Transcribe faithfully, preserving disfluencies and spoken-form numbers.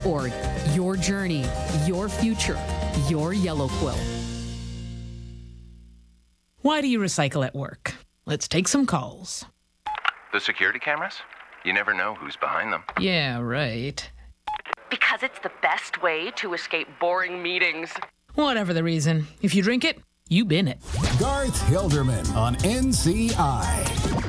or your journey, your future, your Yellow Quill. Why do you recycle at work? Let's take some calls. The security cameras? You never know who's behind them. Yeah, right. Because it's the best way to escape boring meetings. Whatever the reason, if you drink it, you bin it. Garth Hilderman on N C I.